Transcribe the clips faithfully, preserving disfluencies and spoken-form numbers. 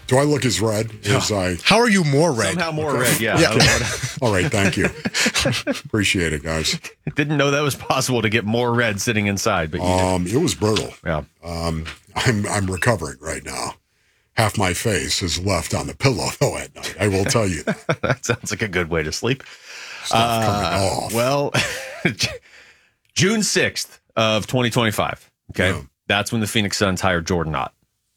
Do I look as red as I? How are you more red? Somehow more okay. red, yeah. yeah. All right, thank you. Appreciate it, guys. Didn't know that was possible to get more red sitting inside, but you um, did. It was brutal. Yeah. Um, I'm I'm recovering right now. Half my face is left on the pillow though at night. I will tell you. That sounds like a good way to sleep. Stuff uh, coming off. Well, June sixth of twenty twenty-five. Okay, yeah. That's when the Phoenix Suns hired Jordan Ott.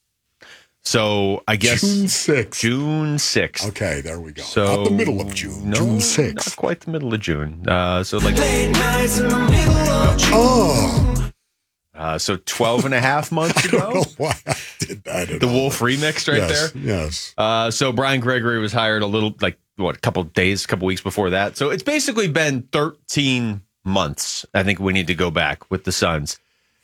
So I guess June sixth. June sixth. Okay, there we go. So not the middle of June. No, June sixth. Not quite the middle of June. Uh, so like late nights in the middle of June. Oh. Uh, so twelve and a half months ago. I don't know why I did that. The Wolf remix right yes, there. Yes. Uh, so Brian Gregory was hired a little, like, what, a couple days, a couple weeks before that. So it's basically been thirteen months. I think we need to go back with the Suns.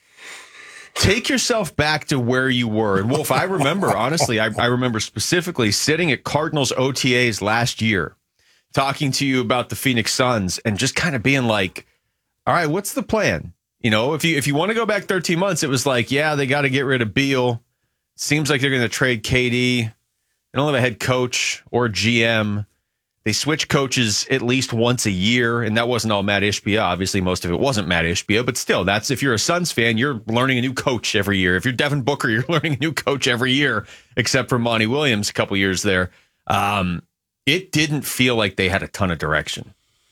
Take yourself back to where you were. And Wolf, I remember, honestly, I, I remember specifically sitting at Cardinals O T As last year, talking to you about the Phoenix Suns and just kind of being like, all right, what's the plan? You know, if you if you want to go back thirteen months, it was like, yeah, they got to get rid of Beal. Seems like they're going to trade K D. They don't have a head coach or G M. They switch coaches at least once a year, and that wasn't all Matt Ishbia. Obviously, most of it wasn't Matt Ishbia, but still, that's if you're a Suns fan, you're learning a new coach every year. If you're Devin Booker, you're learning a new coach every year, except for Monty Williams a couple years there. Um, it didn't feel like they had a ton of direction.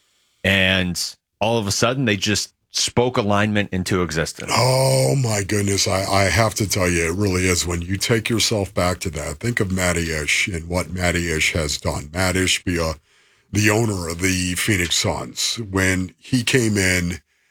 And all of a sudden, they just spoke alignment into existence. Oh, my goodness. I, I have to tell you, it really is. When you take yourself back to that, think of Matty Ish and what Matty Ish has done. Matt Ishbia, the owner of the Phoenix Suns, when he came in,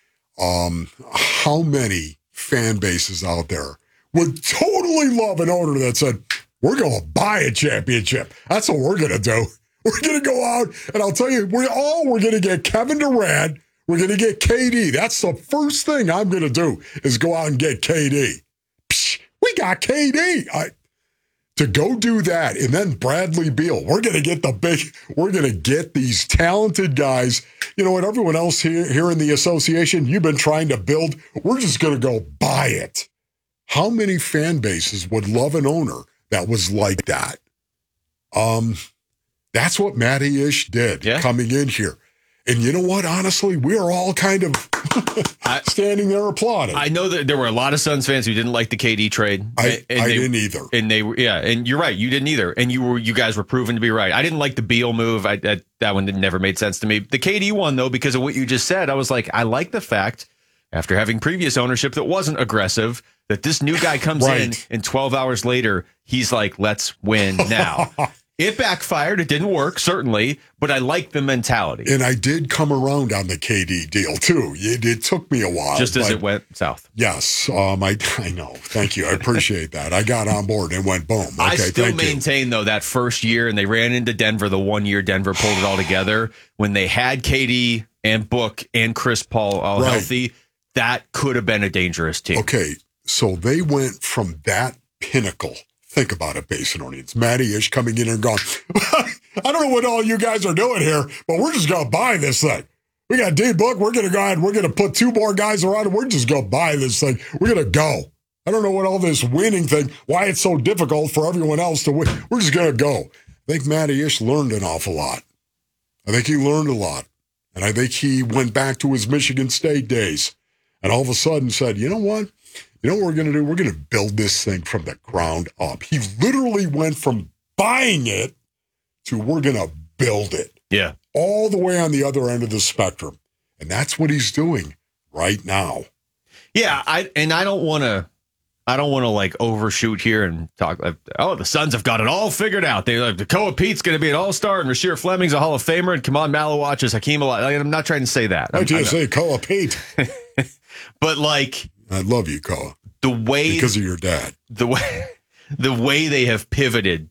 um, how many fan bases out there would totally love an owner that said, we're going to buy a championship. That's what we're going to do. We're going to go out, and I'll tell you, we're all we're going to get Kevin Durant. We're going to get K D. That's the first thing I'm going to do is go out and get K D. Psh, we got K D. I, to go do that. And then Bradley Beal. We're going to get the big, we're going to get these talented guys. You know what, everyone else here, here in the association, you've been trying to build. We're just going to go buy it. How many fan bases would love an owner that was like that? Um, that's what Matty Ish did yeah. coming in here. And you know what? Honestly, we are all kind of standing there applauding. I know that there were a lot of Suns fans who didn't like the K D trade. I, and I they, didn't either. And they were, yeah, and you're right. You didn't either. And you were, you guys were proven to be right. I didn't like the Beal move. I, that, that one never made sense to me. The K D one, though, because of what you just said, I was like, I like the fact, after having previous ownership that wasn't aggressive, that this new guy comes right. in and twelve hours later, he's like, let's win now. It backfired. It didn't work, certainly, but I like the mentality. And I did come around on the K D deal, too. It, it took me a while. Just as it went south. Yes. Um, I, I know. Thank you. I appreciate that. I got on board and went boom. Okay, I still thank maintain, you. though, that first year, and they ran into Denver the one year Denver pulled it all together, when they had K D and Book and Chris Paul all right. healthy, that could have been a dangerous team. Okay, so they went from that pinnacle. Think about it, Basinonians. Matty Ish coming in and going, I don't know what all you guys are doing here, but we're just going to buy this thing. We got D-Book. We're going to go ahead. We're going to put two more guys around, and we're just going to buy this thing. We're going to go. I don't know what all this winning thing, why it's so difficult for everyone else to win. We're just going to go. I think Matty Ish learned an awful lot. I think he learned a lot. And I think he went back to his Michigan State days and all of a sudden said, you know what? You know what we're going to do? We're going to build this thing from the ground up. He literally went from buying it to we're going to build it. Yeah. All the way on the other end of the spectrum. And that's what he's doing right now. Yeah, I and I don't want to I don't want to like overshoot here and talk like, oh, the Suns have got it all figured out. They like Koa Pete's going to be an all-star and Rasheer Fleming's a Hall of Famer and Kaman Malawach is Hakeem Olajuwon. Like, I'm not trying to say that. I I'm, just I'm, say Koa Pete. But like I love you, Koa. The way because of your dad. The way the way they have pivoted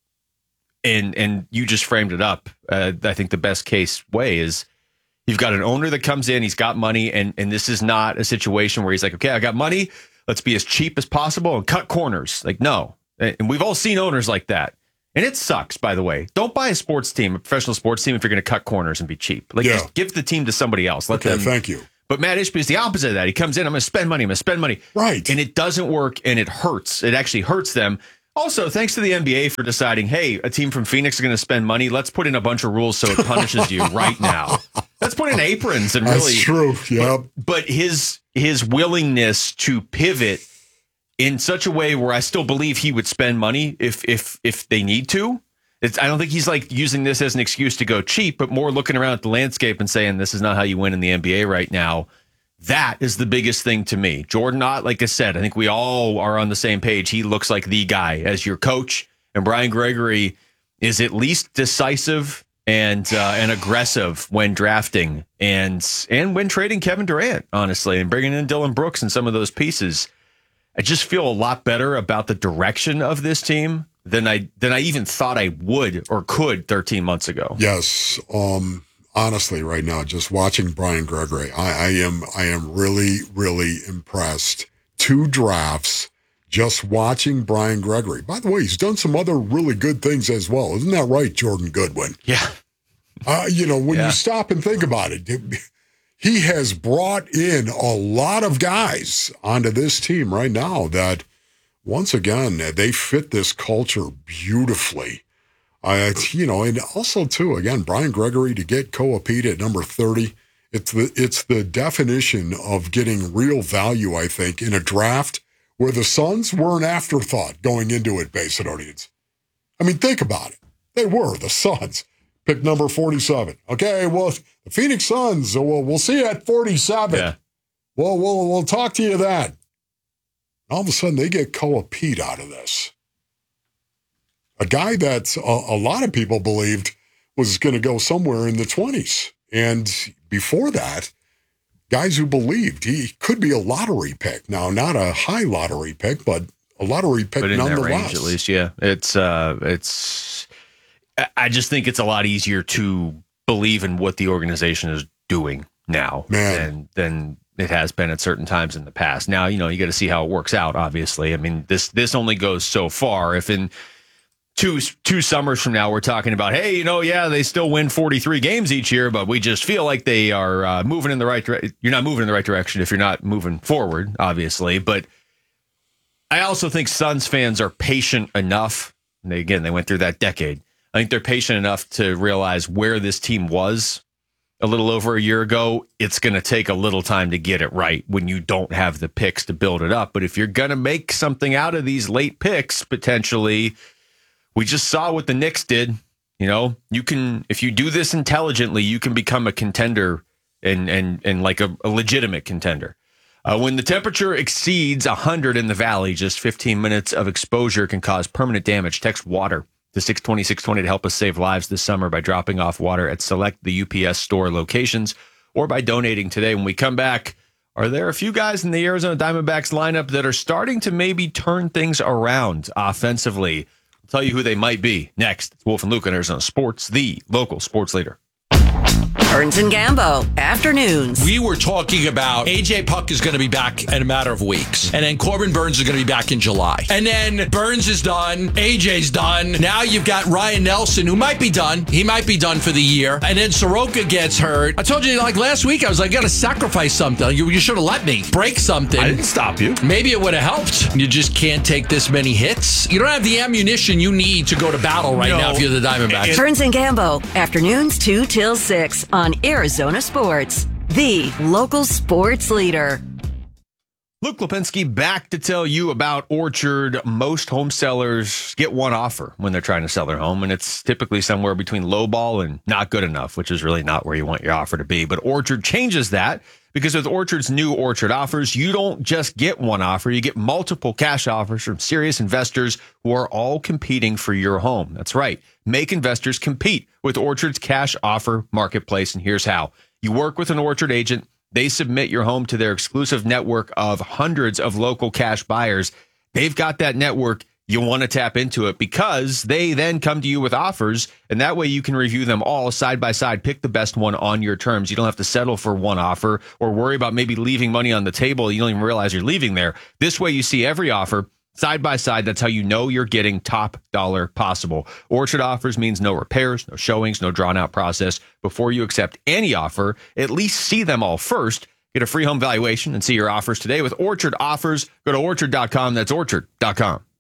and and you just framed it up. Uh, I think the best case way is you've got an owner that comes in, he's got money, and and this is not a situation where he's like, okay, I got money, let's be as cheap as possible and cut corners. Like, no. And we've all seen owners like that. And it sucks, by the way. Don't buy a sports team, a professional sports team, if you're going to cut corners and be cheap. Like, yeah. just give the team to somebody else. Let okay, them. Thank you. But Matt Ishbia is the opposite of that. He comes in, I'm going to spend money, I'm going to spend money. Right. And it doesn't work, and it hurts. It actually hurts them. Also, thanks to the N B A for deciding, hey, a team from Phoenix is going to spend money. Let's put in a bunch of rules so it punishes you right now. Let's put in aprons and really. That's true. Yeah. But, but his his willingness to pivot in such a way where I still believe he would spend money if if if they need to. It's, I don't think he's like using this as an excuse to go cheap, but more looking around at the landscape and saying this is not how you win in the N B A right now. That is the biggest thing to me. Jordan Ott, like I said, I think we all are on the same page. He looks like the guy as your coach, and Brian Gregory is at least decisive and uh, and aggressive when drafting and and when trading Kevin Durant, honestly, and bringing in Dylan Brooks and some of those pieces. I just feel a lot better about the direction of this team than I than I even thought I would or could thirteen months ago. Yes. Um, honestly, right now, just watching Brian Gregory, I, I am I am really, really impressed. Two drafts, just watching Brian Gregory. By the way, he's done some other really good things as well. Isn't that right, Jordan Goodwin? Yeah. Uh, you know, when Yeah. you stop and think about it, he has brought in a lot of guys onto this team right now that, once again, they fit this culture beautifully. Uh, you know, and also, too, again, Brian Gregory to get Koa Pete at number thirty, it's the, it's the definition of getting real value, I think, in a draft where the Suns were an afterthought going into it, Basinonians. I mean, think about it. They were the Suns. Pick number forty-seven. Okay, well, the Phoenix Suns, so we'll, we'll see you at forty-seven. Yeah. Well, we'll we'll talk to you then. All of a sudden, they get Koa Pete out of this. A guy that a, a lot of people believed was going to go somewhere in the twenties. And before that, guys who believed he could be a lottery pick. Now, not a high lottery pick, but a lottery pick But in that nonetheless. range, at least, yeah. It's uh, it's. I- I just think it's a lot easier to believe in what the organization is doing now Man. than than it has been at certain times in the past. Now, you know, you got to see how it works out. Obviously, I mean, this this only goes so far. If in two two summers from now we're talking about, hey, you know, yeah, they still win forty-three games each year, but we just feel like they are uh, moving in the right direction. You're not moving in the right direction if you're not moving forward, obviously, but. I also think Suns fans are patient enough. And they, again, they went through that decade. I think they're patient enough to realize where this team was a little over a year ago. It's going to take a little time to get it right when you don't have the picks to build it up. But if you're going to make something out of these late picks, potentially, we just saw what the Knicks did. You know, you can, if you do this intelligently, you can become a contender and and and like a, a legitimate contender. Uh, when the temperature exceeds one hundred in the valley, just fifteen minutes of exposure can cause permanent damage. Text WATER to six twenty, six twenty to help us save lives this summer by dropping off water at select the U P S store locations or by donating today. When we come back, are there a few guys in the Arizona Diamondbacks lineup that are starting to maybe turn things around offensively? I'll tell you who they might be next. It's Wolf and Luke on Arizona Sports, the local sports leader. Burns and Gambo, afternoons. We were talking about A J Puck is going to be back in a matter of weeks. And then Corbin Burns is going to be back in July. And then Burns is done. A J's done. Now you've got Ryan Nelson, who might be done. He might be done for the year. And then Soroka gets hurt. I told you, like last week, I was like, I got to sacrifice something. You, you should have let me break something. I didn't stop you. Maybe it would have helped. You just can't take this many hits. You don't have the ammunition you need to go to battle right No. now if you're the Diamondbacks. Burns and Gambo, afternoons two till six on Arizona Sports, the local sports leader. Luke Lipinski back to tell you about Orchard. Most home sellers get one offer when they're trying to sell their home, and it's typically somewhere between lowball and not good enough, which is really not where you want your offer to be. But Orchard changes that because with Orchard's new Orchard offers, you don't just get one offer, you get multiple cash offers from serious investors who are all competing for your home. That's right. Make investors compete with Orchard's cash offer marketplace, and here's how. You work with an Orchard agent. They submit your home to their exclusive network of hundreds of local cash buyers. They've got that network. You want to tap into it because they then come to you with offers, and that way you can review them all side by side. Pick the best one on your terms. You don't have to settle for one offer or worry about maybe leaving money on the table. You don't even realize you're leaving there. This way you see every offer side by side. That's how you know you're getting top dollar possible. Orchard offers means no repairs, no showings, no drawn out process. Before you accept any offer, at least see them all first. Get a free home valuation and see your offers today with Orchard offers. Go to orchard dot com. That's orchard dot com.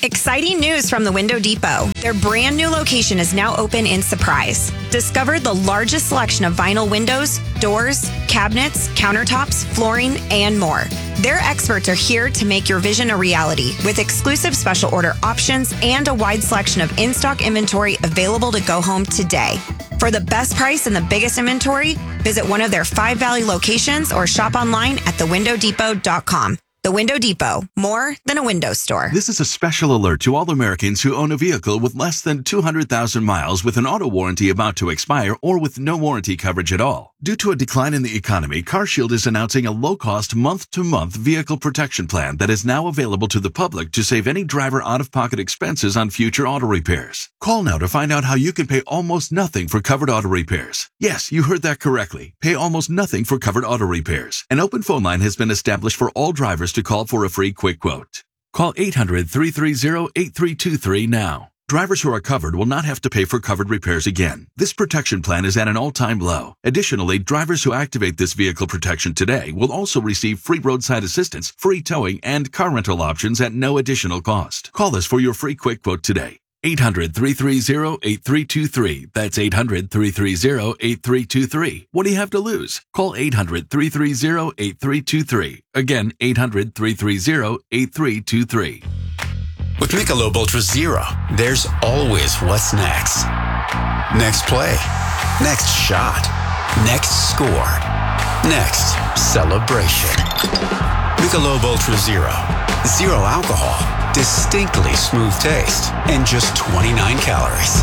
Exciting news from the Window Depot. Their brand new location is now open in Surprise. Discover the largest selection of vinyl windows, doors, cabinets, countertops, flooring, and more. Their experts are here to make your vision a reality with exclusive special order options and a wide selection of in-stock inventory available to go home today. For the best price and the biggest inventory, visit one of their five Valley locations or shop online at the window depot dot com. The Window Depot, more than a window store. This is a special alert to all Americans who own a vehicle with less than two hundred thousand miles with an auto warranty about to expire or with no warranty coverage at all. Due to a decline in the economy, CarShield is announcing a low-cost month-to-month vehicle protection plan that is now available to the public to save any driver out-of-pocket expenses on future auto repairs. Call now to find out how you can pay almost nothing for covered auto repairs. Yes, you heard that correctly. Pay almost nothing for covered auto repairs. An open phone line has been established for all drivers to call for a free quick quote. Call eight hundred, three three zero, eight three two three now. Drivers who are covered will not have to pay for covered repairs again. This protection plan is at an all-time low. Additionally, drivers who activate this vehicle protection today will also receive free roadside assistance, free towing, and car rental options at no additional cost. Call us for your free quick quote today. eight hundred, three three zero, eight three two three. That's eight hundred, three three zero, eight three two three. What do you have to lose? Call eight hundred, three three zero, eight three two three. Again, eight hundred, three three zero, eight three two three. With Michelob Ultra Zero, there's always what's next. Next play. Next shot. Next score. Next celebration. Michelob Ultra Zero. Zero alcohol. Distinctly smooth taste. And just twenty-nine calories.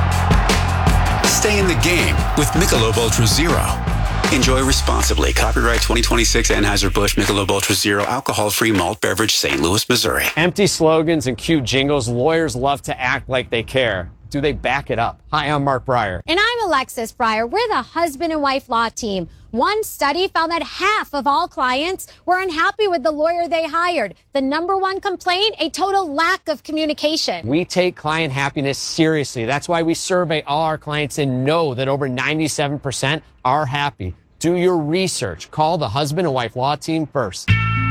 Stay in the game with Michelob Ultra Zero. Enjoy responsibly. Copyright twenty twenty-six Anheuser-Busch Michelob Ultra Zero alcohol-free malt beverage, Saint Louis, Missouri. Empty slogans and cute jingles. Lawyers love to act like they care. Do they back it up? Hi, I'm Mark Breyer. And I'm Alexis Breyer. We're the husband and wife law team. One study found that half of all clients were unhappy with the lawyer they hired. The number one complaint, a total lack of communication. We take client happiness seriously. That's why we survey all our clients and know that over ninety-seven percent are happy. Do your research. Call the husband and wife law team first.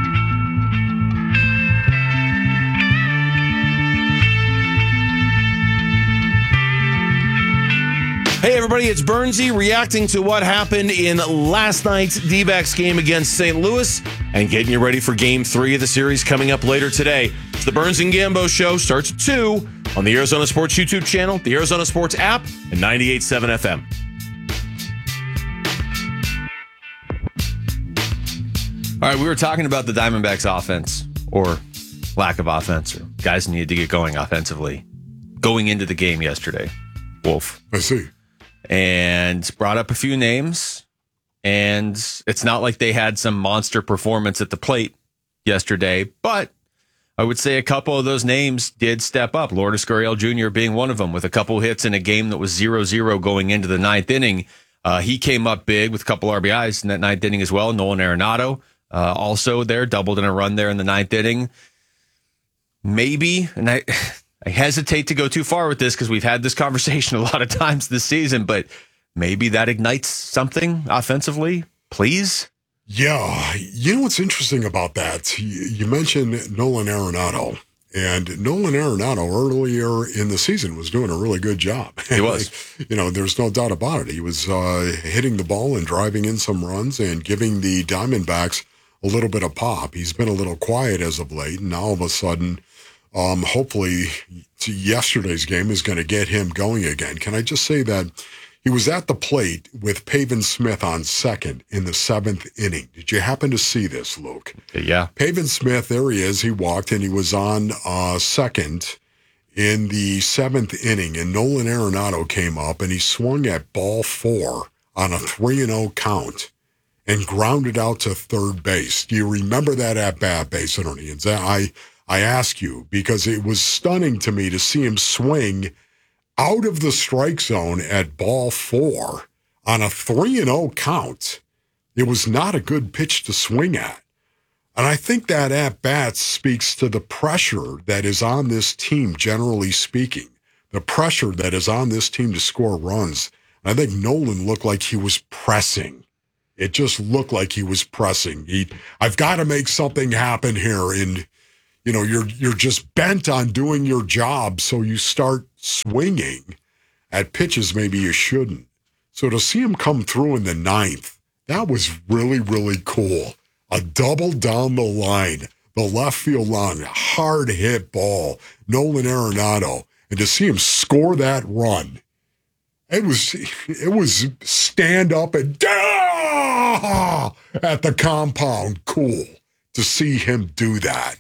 Hey, everybody, it's Bernsey reacting to what happened in last night's D-backs game against Saint Louis and getting you ready for game three of the series coming up later today. It's the Burns and Gambo Show. Starts at two on the Arizona Sports YouTube channel, the Arizona Sports app, and ninety-eight point seven F M. All right, we were talking about the Diamondbacks offense, or lack of offense, or guys needed to get going offensively going into the game yesterday. Wolf. I see. And brought up a few names, and it's not like they had some monster performance at the plate yesterday, but I would say a couple of those names did step up. Lourdes Gurriel Junior being one of them, with a couple hits in a game that was zero zero going into the ninth inning. Uh, he came up big with a couple R B Is in that ninth inning as well. Nolan Arenado uh, also there, doubled in a run there in the ninth inning. Maybe, and I... I hesitate to go too far with this because we've had this conversation a lot of times this season, but maybe that ignites something offensively, please? Yeah. You know what's interesting about that? You mentioned Nolan Arenado, and Nolan Arenado earlier in the season was doing a really good job. He was. You know, there's no doubt about it. He was uh, hitting the ball and driving in some runs and giving the Diamondbacks a little bit of pop. He's been a little quiet as of late, and now all of a sudden, Um, hopefully yesterday's game is going to get him going again. Can I just say that he was at the plate with Pavin Smith on second in the seventh inning. Did you happen to see this, Luke? Yeah. Pavin Smith, there he is. He walked and he was on uh, second in the seventh inning, and Nolan Arenado came up and he swung at ball four on a three and oh count and grounded out to third base. Do you remember that at bat, base Indians? I I ask you, because it was stunning to me to see him swing out of the strike zone at ball four on a three and oh count. It was not a good pitch to swing at. And I think that at-bat speaks to the pressure that is on this team, generally speaking. The pressure that is on this team to score runs. And I think Nolan looked like he was pressing. It just looked like he was pressing. He, I've got to make something happen here. And you know, you're you're just bent on doing your job, so you start swinging at pitches maybe you shouldn't. So to see him come through in the ninth, that was really, really cool. A double down the line, the left field line, hard hit ball, Nolan Arenado, and to see him score that run, it was it was stand up and ah, at the compound, cool to see him do that.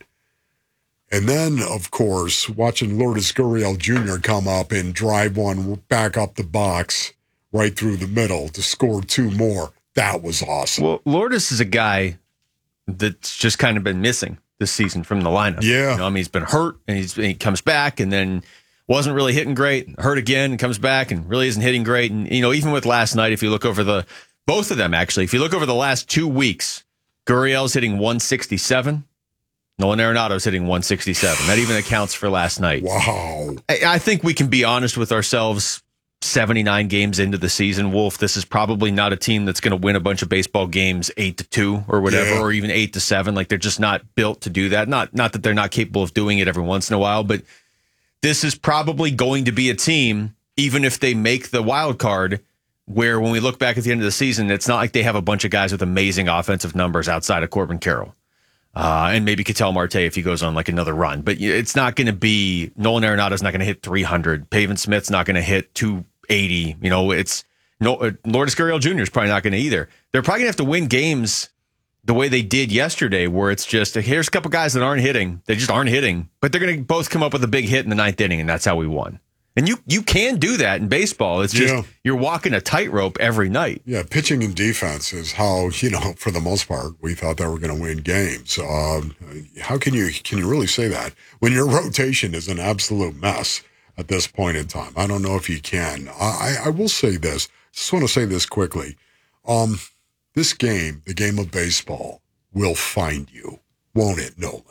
And then, of course, watching Lourdes Gurriel Junior come up and drive one back up the box right through the middle to score two more. That was awesome. Well, Lourdes is a guy that's just kind of been missing this season from the lineup. Yeah. You know, I mean, he's been hurt, and he's he comes back, and then wasn't really hitting great, hurt again, and comes back, and really isn't hitting great. And, you know, even with last night, if you look over the, both of them, actually, if you look over the last two weeks, Gurriel's hitting one sixty-seven. Nolan Arenado's hitting one sixty-seven. That even accounts for last night. Wow. I, I think we can be honest with ourselves. seventy-nine games into the season, Wolf, this is probably not a team that's going to win a bunch of baseball games eight to two or whatever, yeah. or even eight to seven. Like, they're just not built to do that. Not not that they're not capable of doing it every once in a while, but this is probably going to be a team, even if they make the wild card, where when we look back at the end of the season, it's not like they have a bunch of guys with amazing offensive numbers outside of Corbin Carroll. Uh, and maybe Ketel Marte if he goes on like another run. But it's not going to be, Nolan Arenado's not going to hit three hundred. Pavin Smith's not going to hit two eighty. You know, it's, no, uh, Lourdes Gurriel Junior is probably not going to either. They're probably going to have to win games the way they did yesterday, where it's just, here's a couple guys that aren't hitting. They just aren't hitting. But they're going to both come up with a big hit in the ninth inning, and that's how we won. And you you can do that in baseball. It's just yeah. you're walking a tightrope every night. Yeah, pitching and defense is how, you know, for the most part, we thought they were going to win games. Um, how can you can you really say that when your rotation is an absolute mess at this point in time? I don't know if you can. I, I will say this. Just want to say this quickly. Um, this game, the game of baseball, will find you, won't it, Nolan?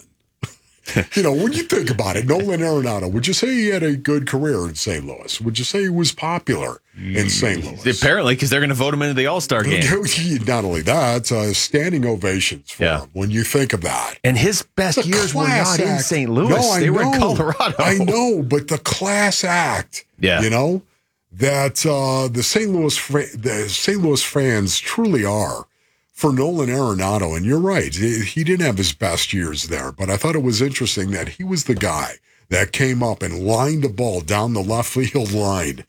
You know, when you think about it, Nolan Arenado, would you say he had a good career in Saint Louis? Would you say he was popular in Saint Louis? Apparently, because they're going to vote him into the All-Star game. Not only that, uh, standing ovations for yeah. him when you think of that. And his best years were not act. in Saint Louis. No, they know. were in Colorado. I know, but the class act, yeah. you know, that uh, the Saint Louis the Saint Louis fans truly are for Nolan Arenado. And you're right, he didn't have his best years there, but I thought it was interesting that he was the guy that came up and lined the ball down the left field line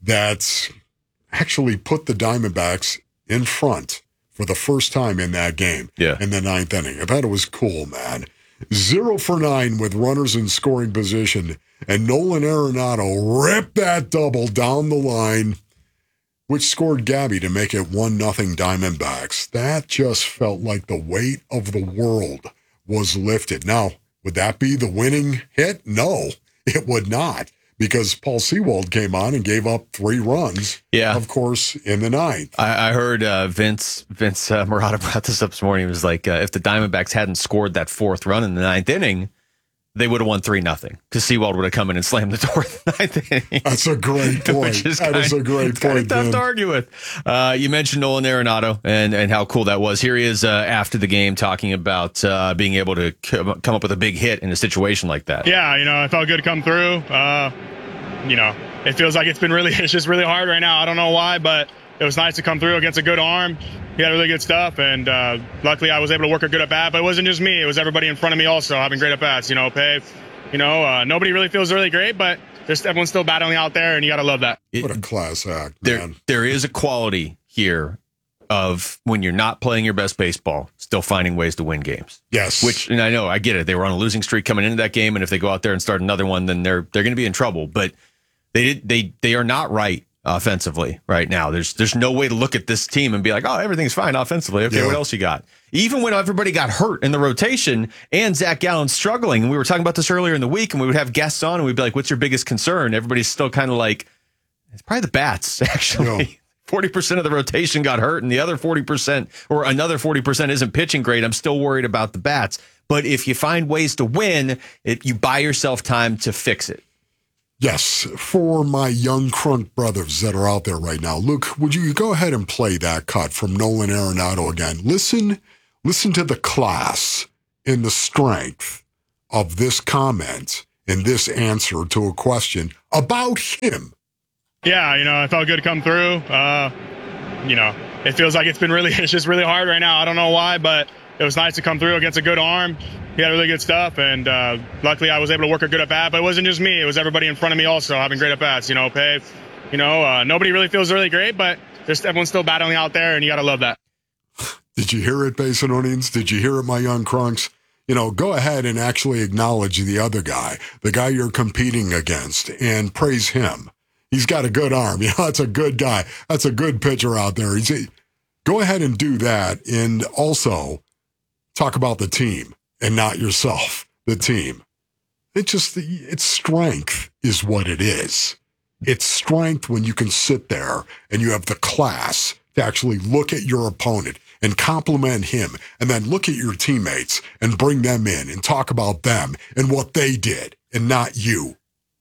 that actually put the Diamondbacks in front for the first time in that game yeah. in the ninth inning. I thought it was cool, man. Zero for nine with runners in scoring position, and Nolan Arenado ripped that double down the line, which scored Gabby to make it one nothing Diamondbacks. That just felt like the weight of the world was lifted. Now, would that be the winning hit? No, it would not, because Paul Sewald came on and gave up three runs, yeah. of course, in the ninth. I, I heard uh, Vince Vince uh, Murata brought this up this morning. He was like, uh, if the Diamondbacks hadn't scored that fourth run in the ninth inning, they would have won three nothing, because Sewald would have come in and slammed the door in the ninth inning. That's a great point. Is that kind, is a great it's point. Kind of tough man. to argue with. Uh, you mentioned Nolan Arenado and, and how cool that was. Here he is uh, after the game talking about uh, being able to come up with a big hit in a situation like that. Yeah, you know, it felt good to come through. Uh, you know, it feels like it's been really, it's just really hard right now. I don't know why, but it was nice to come through against a good arm. He had really good stuff, and uh, luckily I was able to work a good at bat. But it wasn't just me; it was everybody in front of me also having great at bats. You know, Pave. You know, uh, nobody really feels really great, but just everyone's still battling out there, and you got to love that. What a class act, there, man. There is a quality here of when you're not playing your best baseball, still finding ways to win games. Yes. Which, and I know, I get it. They were on a losing streak coming into that game, and if they go out there and start another one, then they're they're going to be in trouble. But they did they they are not right offensively right now. There's there's no way to look at this team and be like, oh, everything's fine offensively. Okay, yeah. What else you got? Even when everybody got hurt in the rotation and Zach Gallen's struggling, and we were talking about this earlier in the week, and we would have guests on, and we'd be like, what's your biggest concern? Everybody's still kind of like, it's probably the bats, actually. Yeah. forty percent of the rotation got hurt, and the other forty percent, or another forty percent isn't pitching great. I'm still worried about the bats. But if you find ways to win, it, you buy yourself time to fix it. Yes, for my young Crunk brothers that are out there right now, Luke, would you go ahead and play that cut from Nolan Arenado again? Listen, listen to the class and the strength of this comment and this answer to a question about him? Yeah, you know, it felt good to come through. Uh, you know, it feels like it's been really, it's just really hard right now. I don't know why, but it was nice to come through against a good arm. He had really good stuff, and uh, luckily I was able to work a good at-bat, but it wasn't just me. It was everybody in front of me also having great at-bats. You know, Pay, you know, uh, nobody really feels really great, but just everyone's still battling out there, and you got to love that. Did you hear it, Basinonians? Did you hear it, my young crunks? You know, go ahead and actually acknowledge the other guy, the guy you're competing against, and praise him. He's got a good arm. You know, that's a good guy. That's a good pitcher out there. He's, go ahead and do that, and also talk about the team and not yourself, the team. It just, it's strength is what it is. It's strength when you can sit there and you have the class to actually look at your opponent and compliment him, and then look at your teammates and bring them in and talk about them and what they did and not you.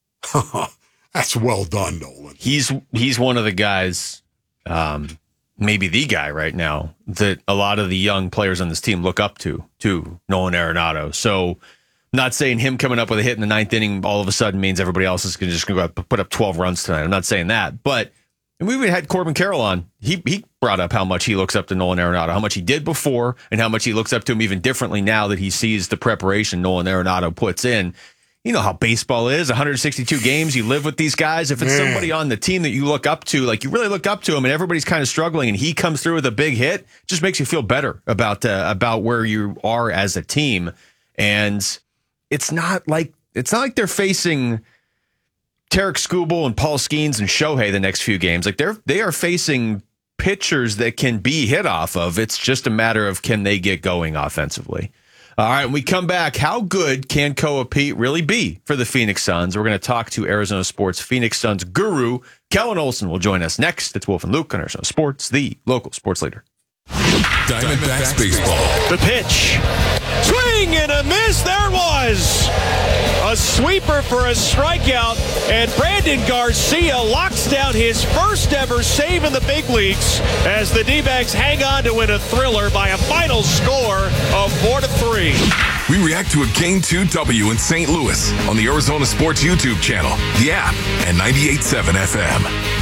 That's well done, Nolan. He's he's one of the guys, um, maybe the guy right now that a lot of the young players on this team look up to, to Nolan Arenado. So not saying him coming up with a hit in the ninth inning all of a sudden means everybody else is gonna just going to put up twelve runs tonight. I'm not saying that, but and we even had Corbin Carroll on. He he brought up how much he looks up to Nolan Arenado, how much he did before, and how much he looks up to him even differently now that he sees the preparation Nolan Arenado puts in. You know how baseball is, one hundred sixty-two games, you live with these guys. If it's Man. somebody on the team that you look up to, like you really look up to him and everybody's kind of struggling and he comes through with a big hit, just makes you feel better about uh, about where you are as a team. And it's not like it's not like they're facing Tarek Skubal and Paul Skeens and Shohei the next few games. Like they're they are facing pitchers that can be hit off of. It's just a matter of can they get going offensively. All right, when we come back, how good can Koa Pete really be for the Phoenix Suns? We're going to talk to Arizona Sports Phoenix Suns guru Kellen Olson will join us next. It's Wolf and Luke on Arizona Sports, the local sports leader. Diamondbacks baseball. The pitch. Swing and a miss. There it was. A sweeper for a strikeout. And Brandon Garcia locks down his first ever save in the big leagues as the D-backs hang on to win a thriller by a final score of four to three. We react to a Game two W in Saint Louis on the Arizona Sports YouTube channel, the app, and ninety-eight point seven F M.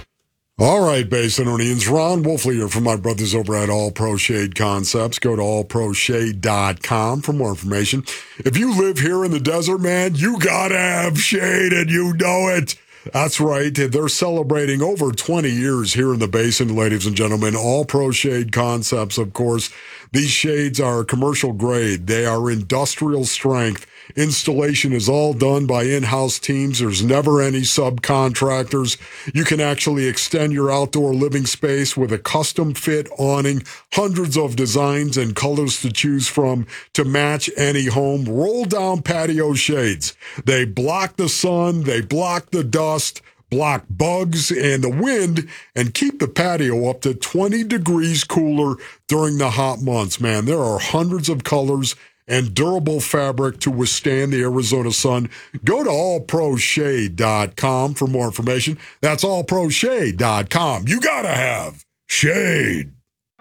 All right, Basinonians. Ron Wolfley here from my brothers over at All Pro Shade Concepts. Go to all pro shade dot com for more information. If you live here in the desert, man, you gotta have shade, and you know it. That's right. They're celebrating over twenty years here in the Basin, ladies and gentlemen. All Pro Shade Concepts, of course. These shades are commercial grade. They are industrial strength. Installation is all done by in-house teams. There's never any subcontractors. You can actually extend your outdoor living space with a custom fit awning, hundreds of designs and colors to choose from to match any home. Roll down patio shades. They block the sun, they block the dust, block bugs and the wind, and keep the patio up to twenty degrees cooler during the hot months, man. There are hundreds of colors and durable fabric to withstand the Arizona sun. Go to all pro shade dot com for more information. That's all pro shade dot com. You gotta have shade.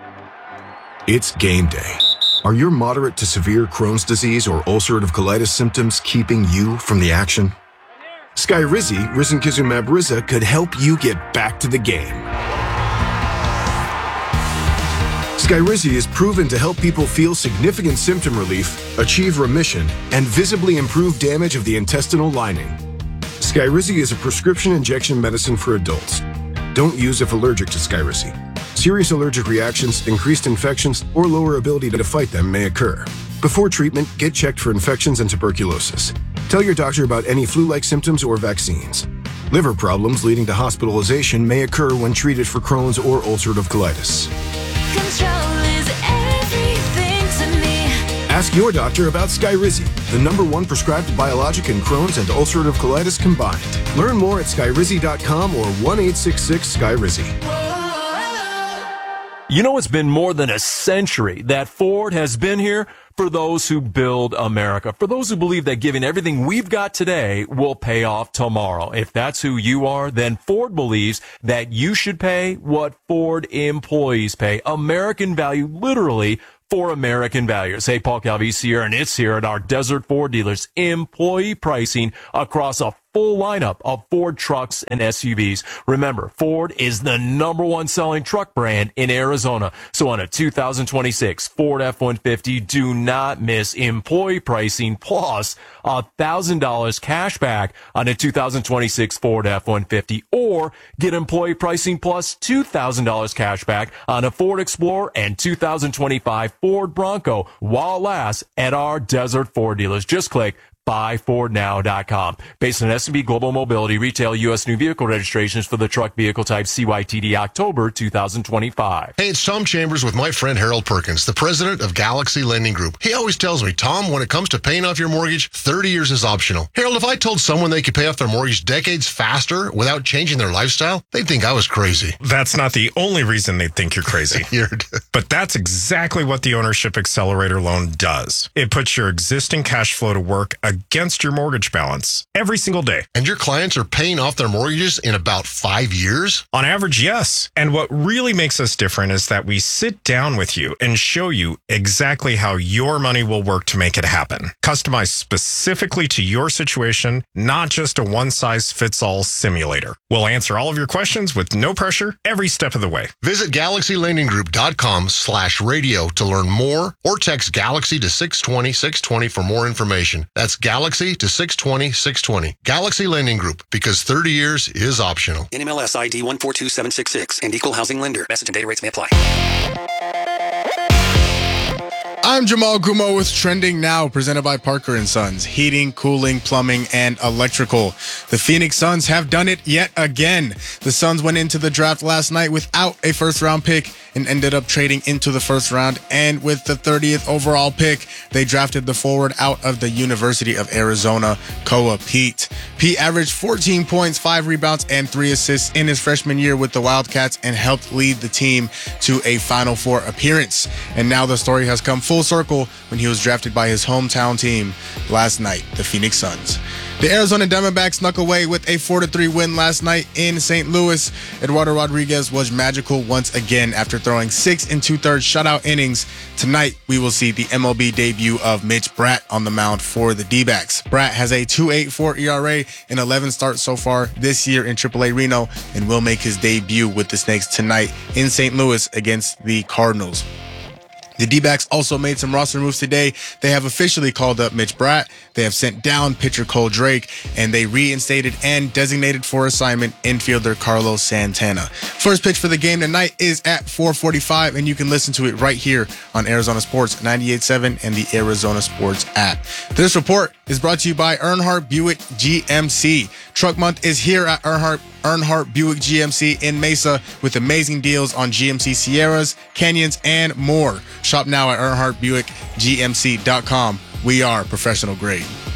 It's game day. Are your moderate to severe Crohn's disease or ulcerative colitis symptoms keeping you from the action? Skyrizi, risankizumab Riza, could help you get back to the game. Skyrizi is proven to help people feel significant symptom relief, achieve remission, and visibly improve damage of the intestinal lining. Skyrizi is a prescription injection medicine for adults. Don't use if allergic to Skyrizi. Serious allergic reactions, increased infections, or lower ability to fight them may occur. Before treatment, get checked for infections and tuberculosis. Tell your doctor about any flu-like symptoms or vaccines. Liver problems leading to hospitalization may occur when treated for Crohn's or ulcerative colitis. Control is everything to me. Ask your doctor about Skyrizi, the number one prescribed biologic in Crohn's and ulcerative colitis combined. Learn more at skyrizi dot com or one eight six six Skyrizi. You know, it's been more than a century that Ford has been here for those who build America, for those who believe that giving everything we've got today will pay off tomorrow. If that's who you are, then Ford believes that you should pay what Ford employees pay. American value, literally for American values. Hey, Paul Calvisi here, and it's here at our Desert Ford dealers. Employee pricing across a full lineup of Ford trucks and S U Vs. Remember, Ford is the number one selling truck brand in Arizona. So on a two thousand twenty-six Ford F one fifty, do not miss employee pricing plus one thousand dollars cash back on a two thousand twenty-six Ford F one fifty, or get employee pricing plus two thousand dollars cash back on a Ford Explorer and two thousand twenty-five Ford Bronco while it lasts at our Desert Ford dealers. Just click buy ford now dot com. Based on S and P Global Mobility retail U S new vehicle registrations for the truck vehicle type C Y T D October two thousand twenty-five. Hey, it's Tom Chambers with my friend Harold Perkins, the president of Galaxy Lending Group. He always tells me, Tom, when it comes to paying off your mortgage, thirty years is optional. Harold, if I told someone they could pay off their mortgage decades faster without changing their lifestyle, they'd think I was crazy. That's not the only reason they think you're crazy. You're but that's exactly what the Ownership Accelerator loan does. It puts your existing cash flow to work against your mortgage balance every single day. And your clients are paying off their mortgages in about five years? On average, yes. And what really makes us different is that we sit down with you and show you exactly how your money will work to make it happen. Customized specifically to your situation, not just a one-size-fits-all simulator. We'll answer all of your questions with no pressure every step of the way. Visit galaxy lending group dot com slash radio to learn more, or text Galaxy to six twenty, six twenty for more information. That's Galaxy to six twenty, six twenty. Galaxy Lending Group, because thirty years is optional. N M L S I D one four two seven six six and Equal Housing Lender. Message and data rates may apply. I'm Jamal Gumo with Trending Now, presented by Parker and Sons, heating, cooling, plumbing, and electrical. The Phoenix Suns have done it yet again. The Suns went into the draft last night without a first-round pick and ended up trading into the first round. And with the thirtieth overall pick, they drafted the forward out of the University of Arizona, Koa Pete. Pete averaged fourteen points, five rebounds, and three assists in his freshman year with the Wildcats and helped lead the team to a Final Four appearance. And now the story has come full circle when he was drafted by his hometown team last night, the Phoenix Suns. The Arizona Diamondbacks snuck away with a four to three win last night in Saint Louis. Eduardo Rodriguez was magical once again after throwing six and two-thirds shutout innings. Tonight, we will see the M L B debut of Mitch Bratt on the mound for the D-backs. Bratt has a two point eight four E R A and eleven starts so far this year in triple A Reno and will make his debut with the Snakes tonight in Saint Louis against the Cardinals. The D-backs also made some roster moves today. They have officially called up Mitch Bratt. They have sent down pitcher Cole Drake, and they reinstated and designated for assignment infielder Carlos Santana. First pitch for the game tonight is at four forty-five, and you can listen to it right here on Arizona Sports ninety-eight point seven and the Arizona Sports app. This report is brought to you by Earnhardt Buick G M C. Truck Month is here at Earnhardt Earnhardt Buick G M C in Mesa with amazing deals on G M C Sierras, Canyons, and more. Shop now at Earnhardt Buick G M C dot com. We are professional grade.